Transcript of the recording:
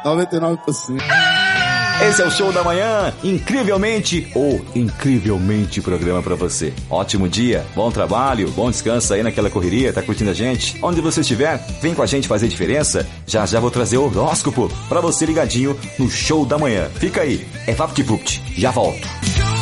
99%. Esse é o Show da Manhã, incrivelmente programa pra você. Ótimo dia, bom trabalho, bom descanso aí naquela correria, tá curtindo a gente? Onde você estiver, vem com a gente fazer diferença. Já já vou trazer o horóscopo pra você ligadinho no Show da Manhã. Fica aí, é VaptVupt, já volto.